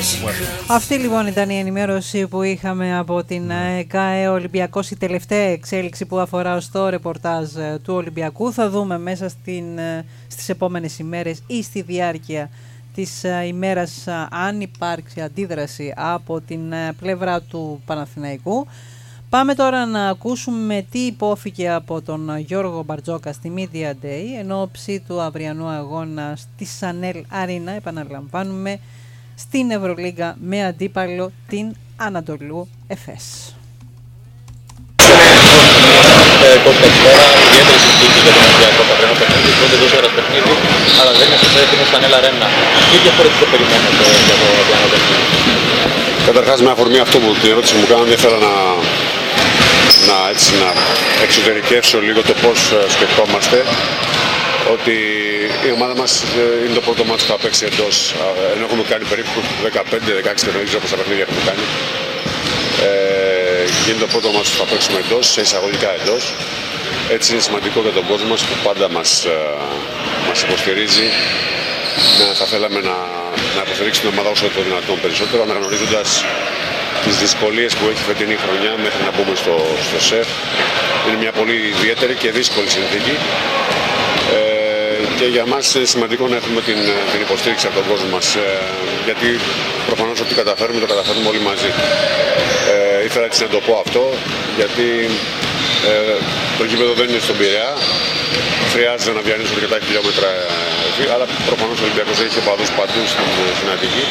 Αυτή λοιπόν ήταν η ενημέρωση που είχαμε από την ΚΑΕ Ολυμπιακός, η τελευταία εξέλιξη που αφορά στο ρεπορτάζ του Ολυμπιακού. Θα δούμε μέσα στις επόμενες ημέρες ή στη διάρκεια της ημέρας αν υπάρξει αντίδραση από την πλευρά του Παναθηναϊκού. Πάμε τώρα να ακούσουμε τι υπόθηκε από τον Γιώργο Μπαρτζόκα στη Media Day εν ώψη του αυριανού αγώνα στη Σανέλ Αρίνα, επαναλαμβάνουμε, στην Ευρωλίγκα με αντίπαλο την Ανατολού Εφές. Κώστα Σπέρα, ιδιαίτερη συζήτηση για τον Ολυμπιακό Πατριανό παιχνίδι, πρώτη τόσο ώρα παιχνίδι, αλλά δεν είναι σε έτοιμο Σανέλ Αρένα. Τι διαφορετικό περιμένετε για το Πατριανό παιχνίδι? Καταρχάς, με αφορμή αυτό που την ερώτηση μου κάνανε, ήθελα να εξωτερικεύσω λίγο το πώς σκεφτόμαστε, ότι η ομάδα μας είναι το πρώτο μάτς που θα παίξει εντός, ενώ έχουμε κάνει περίπου 15-16 παιχνίδια όπως τα παιχνίδια έχουμε κάνει. Είναι το πρώτο μάτς που θα παίξουμε εντός, σε εισαγωγικά εντός. Έτσι είναι σημαντικό για τον κόσμο μας που πάντα μας υποστηρίζει. Θα θέλαμε να υποστηρίξει την ομάδα όσο το δυνατόν περισσότερο, αναγνωρίζοντας τις δυσκολίες που έχει φετινή χρονιά μέχρι να μπούμε στο ΣΕΦ. Είναι μια πολύ ιδιαίτερη και δύσκολη συνθήκη. Και για μας είναι σημαντικό να έχουμε την υποστήριξη από τον κόσμο μας, γιατί προφανώς ό,τι καταφέρουμε το καταφέρουμε όλοι μαζί. Ήθελα έτσι να το πω αυτό, γιατί το γήπεδο δεν είναι στον Πειραιά, χρειάζεται να διανύσουν αρκετά χιλιόμετρα, αλλά προφανώς ο Ολυμπιακός έχει οπαδούς παντού στην Αττική.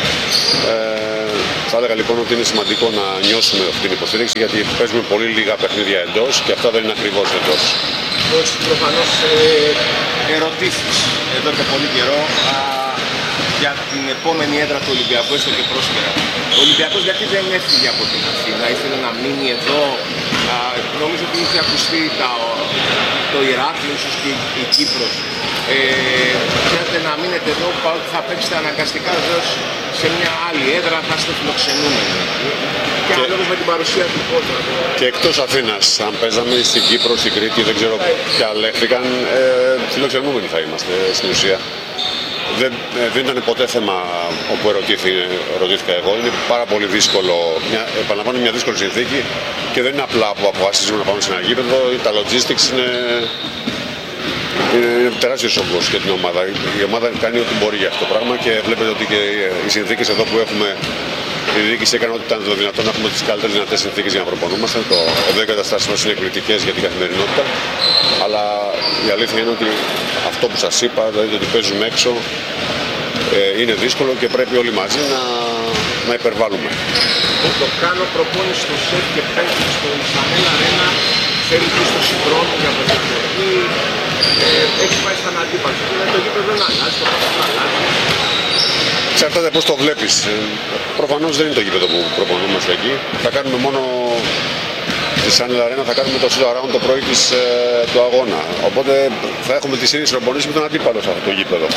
Θα έλεγα λοιπόν ότι είναι σημαντικό να νιώσουμε αυτή την υποστήριξη, γιατί παίζουμε πολύ λίγα παιχνίδια εντός και αυτά δεν είναι ακριβώς εντός. Προφανώς ερωτήσεις εδώ και πολύ καιρό για την επόμενη έδρα του Ολυμπιακού, έστω και πρόσκαιρα. Ο Ολυμπιακός γιατί δεν έφυγε από την Αθήνα, ήθελε να μείνει εδώ? Νομίζω ότι είχε ακουστεί το Ηράκλειο, ίσως και η Κύπρος. Θέλετε να μείνετε εδώ, παρότι θα παίξετε αναγκαστικά βεβαίως σε μια άλλη έδρα, θα είστε φιλοξενούμενοι. Και ανάλογα με την παρουσία του κόσμου. Και εκτός Αθήνας, αν παίζαμε στην Κύπρο, στην Κρήτη, δεν ξέρω ποια λέχθηκαν, φιλοξενούμενοι θα είμαστε στην ουσία. Δεν ήταν ποτέ θέμα όπου ερωτήθηκα εγώ. Είναι πάρα πολύ δύσκολο, επαναλαμβάνω, μια δύσκολη συνθήκη και δεν είναι απλά που αποφασίζουμε να πάμε σε ένα γήπεδο. Τα logistics είναι τεράστιος όγκος για την ομάδα. Η ομάδα κάνει ό,τι μπορεί για αυτό το πράγμα και βλέπετε ότι και οι συνθήκες εδώ που έχουμε, η διοίκηση έκανε ό,τι ήταν το δυνατόν να έχουμε τις καλύτερες δυνατές συνθήκες για να προπονούμαστε. Εδώ οι εγκαταστάσεις μας είναι εκπληκτικές για την καθημερινότητα. Αλλά η αλήθεια είναι ότι αυτό που σας είπα, δηλαδή ότι παίζουμε έξω, είναι δύσκολο και πρέπει όλοι μαζί να υπερβάλλουμε. Το κάνω προπόνηση στο ΣΕΦ και παίζει στο Σανέλ Αρένα, θέλει πίσω χρόνου για προσεκτική, έχει πάει σαν αντίπαλο. Το γήπεδο δεν αλλάζει, το πράγμα αλλάζει. Εξαρτάται πώς το βλέπεις. Προφανώς δεν είναι το γήπεδο που προπονούμαστε εκεί. Θα κάνουμε μόνο στη Σανέλ Αρένα, θα κάνουμε το shoot around το πρωί του αγώνα. Οπότε θα έχουμε τις ίδιες προπονήσεις με τον αντίπαλο σε αυτό το γήπεδο.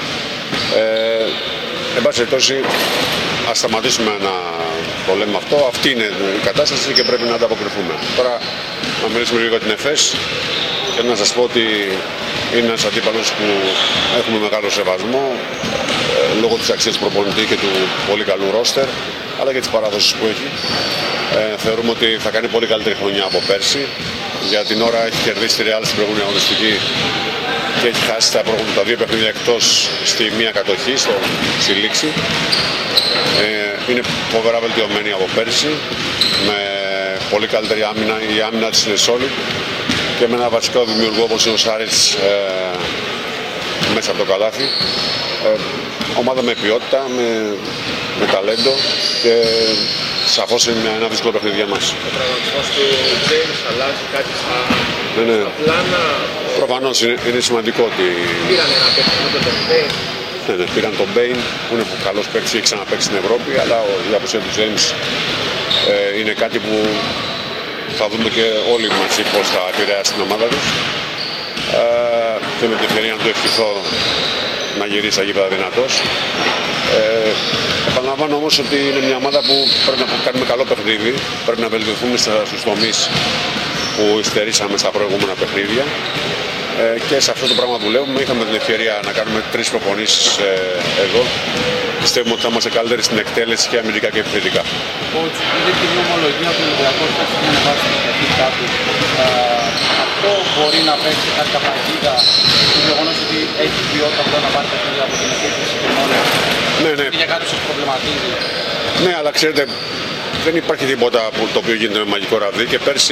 Εν πάση περιπτώσει, ας σταματήσουμε να το λέμε αυτό. Αυτή είναι η κατάσταση και πρέπει να ανταποκριθούμε. Τώρα να μιλήσουμε λίγο για την ΕΦΕΣ και να σας πω ότι είναι ένας αντίπαλος που έχουμε μεγάλο σεβασμό λόγω της αξίας του προπονητή και του πολύ καλού ρόστερ, αλλά και της παράδοσης που έχει. Θεωρούμε ότι θα κάνει πολύ καλύτερη χρονιά από πέρσι. Για την ώρα έχει κερδίσει τη Real στην προηγούμενη αγωνιστική και έχει χάσει τα δύο παιχνίδια εκτός στη μία κατοχή, στη λήξη. Είναι φοβερά βελτιωμένη από πέρσι, με πολύ καλύτερη άμυνα. Η άμυνα της είναι solid και με ένα βασικό δημιουργό όπως είναι ο Σάριτς μέσα από το καλάθι. Ομάδα με ποιότητα, με ταλέντο και σαφώς είναι ένα δύσκολο παιχνίδι για μας. Ο τραυματισμός του James αλλάζει κάτι στα πλάνα? Προφανώς είναι σημαντικό ότι πήραν ένα παιχνίδι με τον Bain. Ναι, πήραν τον Bain που είναι καλός παίκτης, έχει ξαναπαίξει στην Ευρώπη, αλλά η απουσία του James είναι κάτι που θα δούμε και όλοι μαζί πώς θα επηρεάσει την ομάδα τους. Και με την ευκαιρία να του ευχηθώ να γυρίσει στα γήπεδα δυνατός. Επαναλαμβάνω όμως ότι είναι μια ομάδα που πρέπει να κάνουμε καλό παιχνίδι, πρέπει να βελτιωθούμε στους τομείς που υστερήσαμε στα προηγούμενα παιχνίδια. Και σε αυτό το πράγμα δουλεύουμε. Είχαμε την ευκαιρία να κάνουμε 3 προπονήσεις εδώ. Πιστεύουμε ότι θα είμαστε καλύτεροι στην εκτέλεση και αμυντικά και επιθετικά. Είναι την ομολογία του Ολυμπιακού για να βάζει την ταχύτητά του. Αυτό μπορεί να παίξει κάποια παγίδα του γεγονός ότι έχει ποιότητα που να πάρει παιχνίδια από την επίθεση και μόνο. Ναι. Είναι κάτι που προβληματίζει. Ναι, αλλά ξέρετε, δεν υπάρχει τίποτα το οποίο γίνεται με μαγικό ραβδί και πέρσι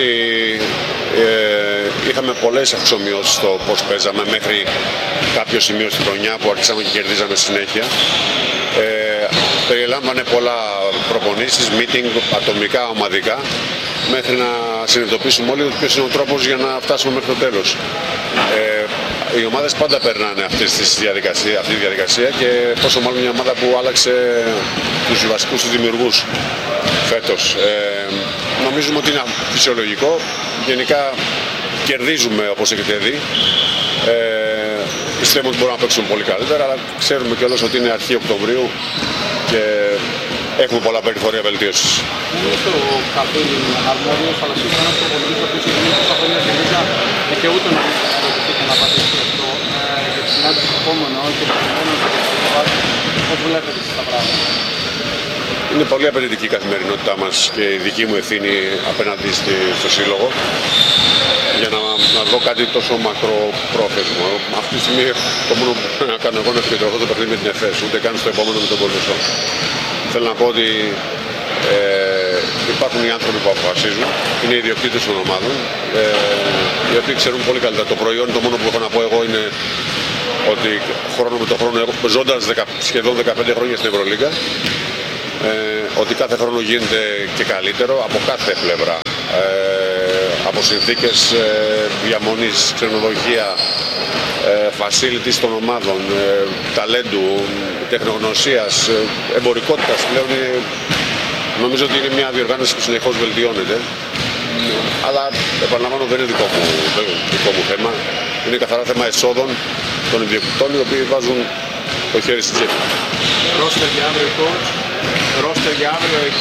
είχαμε πολλές αυξομοιώσεις στο πώς παίζαμε μέχρι κάποιο σημείο στη χρονιά που αρχίσαμε και κερδίζαμε συνέχεια. Περιλάμβανε πολλά προπονήσεις, meeting, ατομικά, ομαδικά, μέχρι να συνειδητοποιήσουμε όλοι ποιος είναι ο τρόπος για να φτάσουμε μέχρι το τέλος. Οι ομάδες πάντα περνάνε αυτή τη διαδικασία και πόσο μάλλον μια ομάδα που άλλαξε τους βασικούς τους δημιουργούς φέτος. Νομίζουμε ότι είναι φυσιολογικό. Γενικά κερδίζουμε όπως έχετε δει. Πιστεύουμε ότι μπορούμε να παίξουμε πολύ καλύτερα, αλλά ξέρουμε κιόλας ότι είναι αρχή Οκτωβρίου και έχουμε πολλά περιθώρια βελτίωσης. Είναι στο καθόλου αρμόδιος, αλλά σίγουρα ένας προπονητής που έχει γίνει τόσα χρόνια στη Λίγκα και ούτε να να πατήσει αυτό για τη συνάντηση του επόμενου και προηγουμένως και το βάση. Πώς βλέπετε εσείς τα πράγματα? Είναι πολύ απαιτητική η καθημερινότητά μας και η δική μου ευθύνη απέναντι στο σύλλογο για να δω κάτι τόσο μακροπρόθεσμο. Αυτή τη στιγμή το μόνο που πρέπει να κάνω εγώ είναι να επικεντρωθώ το παιχνίδι με την ΕΦΕΣ, ούτε καν στο επόμενο με τον Κολοσσό. Θέλω να πω ότι υπάρχουν οι άνθρωποι που αποφασίζουν, είναι οι ιδιοκτήτες των ομάδων, οι οποίοι ξέρουν πολύ καλύτερα το προϊόν. Το μόνο που έχω να πω εγώ είναι ότι χρόνο με το χρόνο, ζώντας σχεδόν 15 χρόνια στην Ευρωλίγκα, ότι κάθε χρόνο γίνεται και καλύτερο από κάθε πλευρά. Από συνθήκες διαμονής, ξενοδοχεία, facilities των ομάδων, ταλέντου, τεχνογνωσίας, εμπορικότητας. Πλέον νομίζω ότι είναι μια διοργάνωση που συνεχώς βελτιώνεται. Αλλά επαναλαμβάνω, δεν είναι δικό μου θέμα. Είναι καθαρά θέμα εσόδων των ιδιοκτητών, οι οποίοι βάζουν το χέρι στη τσέπη. Ρόστερ για αύριο, coach. Ρόστερ για αύριο έχεις?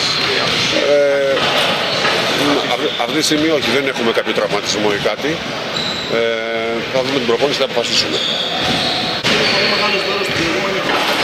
Αυτή τη στιγμή όχι, δεν έχουμε κάποιο τραυματισμό ή κάτι. Θα δούμε την προπόνηση και θα αποφασίσουμε. Είναι πολύ μεγάλος δώρος στην προηγούμενη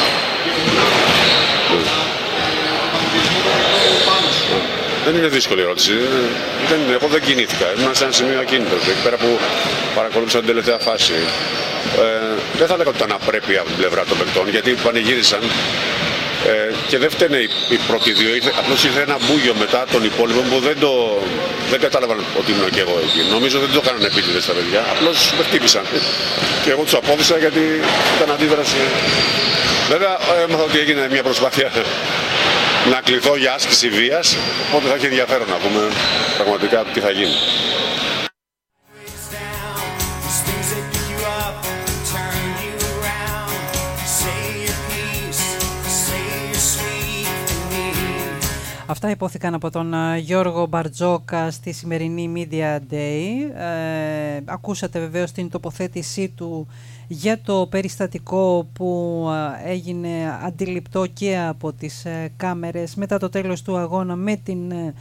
Δεν είναι δύσκολη ερώτηση. Εγώ δεν κινήθηκα. Ήμουν σε ένα σημείο ακίνητος. Εκεί πέρα που παρακολούθησα την τελευταία φάση. Δεν θα λέγω ότι ήταν απρέπεια από την πλευρά των παικτών, γιατί πανηγύρισαν. Και δεν φταίνε οι πρώτοι δύο. Απλώς ήρθε ένα μπούγιο μετά των υπόλοιπων που δεν κατάλαβαν ότι ήμουν και εγώ εκεί. Νομίζω δεν το έκαναν επίτηδες τα παιδιά. Απλώς με χτύπησαν. Και εγώ τους απόδεισα γιατί ήταν αντίδραση. Βέβαια έμαθα ότι έγινε μια προσπάθεια να κληθώ για άσκηση βίας. Οπότε θα έχει ενδιαφέρον να πούμε πραγματικά τι θα γίνει. Αυτά υπόθηκαν από τον Γιώργο Μπαρτζόκα στη σημερινή Media Day. Ακούσατε βεβαίως την τοποθέτησή του για το περιστατικό που έγινε αντιληπτό και από τις κάμερες μετά το τέλος του αγώνα με την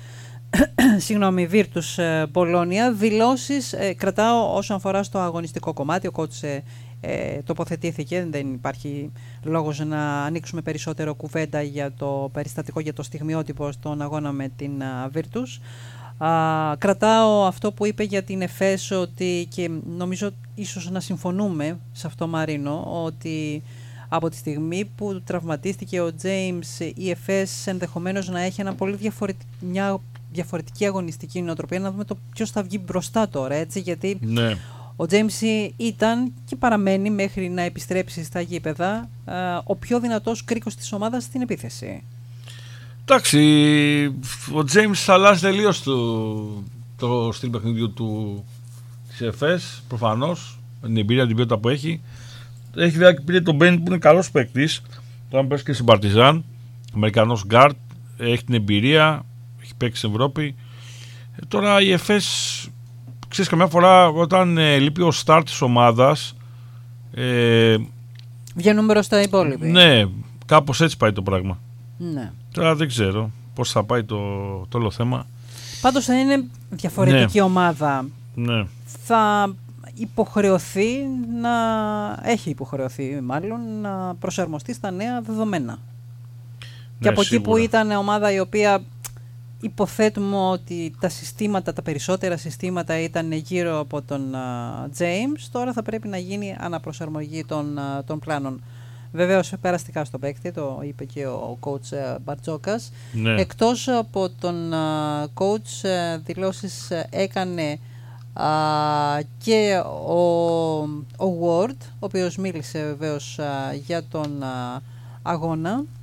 Virtus Bologna. Δηλώσεις κρατάω όσον αφορά στο αγωνιστικό κομμάτι. Ο coach τοποθετήθηκε, δεν υπάρχει λόγος να ανοίξουμε περισσότερο κουβέντα για το περιστατικό, για το στιγμιότυπο στον αγώνα με την Virtus. Κρατάω αυτό που είπε για την ΕΦΕΣ, ότι, και νομίζω ίσως να συμφωνούμε σε αυτό, Μαρίνο, ότι από τη στιγμή που τραυματίστηκε ο James, η ΕΦΕΣ ενδεχομένως να έχει μια διαφορετική αγωνιστική νοοτροπία. Να δούμε ποιος θα βγει μπροστά τώρα, έτσι, γιατί ναι, ο James ήταν και παραμένει μέχρι να επιστρέψει στα γήπεδα ο πιο δυνατός κρίκος της ομάδας στην επίθεση. Εντάξει, ο James αλλάζει τελείως το στυλ παιχνιδιού της ΕΦΕΣ, προφανώς, με την εμπειρία, την ποιότητα που έχει. Έχει πήρε τον Μπένι που είναι καλός παίκτης, τώρα παίζει και στην Παρτιζάν, Αμερικανός γκάρτ, έχει την εμπειρία, έχει παίξει στην Ευρώπη. Τώρα η ΕΦΕΣ, ξέρεις, καμιά φορά όταν λείπει ο στάρ της ομάδας, βγαίνουν μπροστά οι υπόλοιποι. Ναι, κάπως έτσι πάει το πράγμα. Ναι. Τώρα δεν ξέρω πώς θα πάει το όλο θέμα. Πάντως θα είναι διαφορετική ομάδα. Ναι. Θα έχει υποχρεωθεί μάλλον να προσαρμοστεί στα νέα δεδομένα. Και Ναι, από εκεί σίγουρα. που ήταν ομάδα η οποία υποθέτουμε ότι τα περισσότερα συστήματα ήταν γύρω από τον James, τώρα θα πρέπει να γίνει αναπροσαρμογή των πλάνων. Βεβαίως περαστικά στο παίκτη, το είπε και ο coach Μπαρτζόκας. Ναι. Εκτός από τον coach δηλώσεις έκανε και ο Ward, ο οποίος μίλησε βεβαίως για τον αγώνα